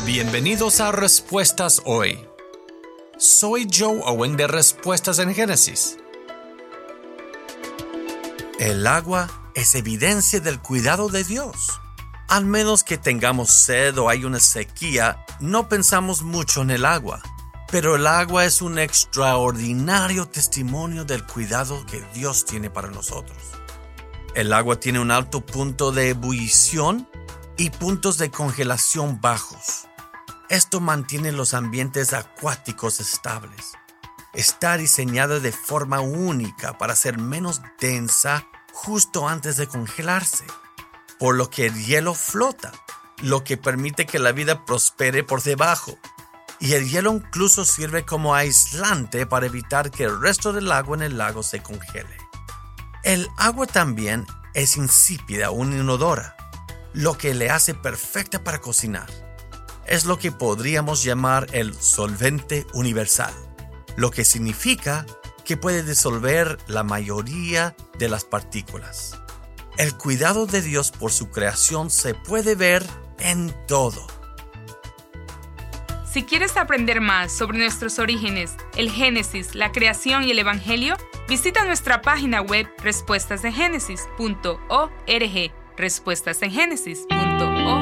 Bienvenidos a Respuestas Hoy. Soy Joe Owen de Respuestas en Génesis. El agua es evidencia del cuidado de Dios. Al menos que tengamos sed o hay una sequía, no pensamos mucho en el agua. Pero el agua es un extraordinario testimonio del cuidado que Dios tiene para nosotros. El agua tiene un alto punto de ebullición y puntos de congelación bajos. Esto mantiene los ambientes acuáticos estables. Está diseñada de forma única para ser menos densa justo antes de congelarse, por lo que el hielo flota, lo que permite que la vida prospere por debajo. Y el hielo incluso sirve como aislante para evitar que el resto del agua en el lago se congele. El agua también es insípida o inodora, lo que le hace perfecta para cocinar. Es lo que podríamos llamar el solvente universal, lo que significa que puede disolver la mayoría de las partículas. El cuidado de Dios por su creación se puede ver en todo. Si quieres aprender más sobre nuestros orígenes, el Génesis, la creación y el Evangelio, visita nuestra página web respuestasengénesis.org, respuestasengénesis.org.